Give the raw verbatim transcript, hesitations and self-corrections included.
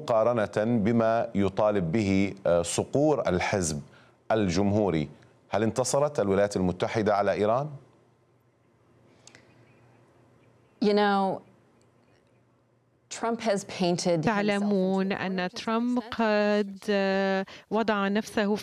مقارنة بما يطالب به صقور الحزب الجمهوري. هل انتصرت الولايات المتحدة على إيران؟ You know, تعلمون أن ترامب قد وضع نفسه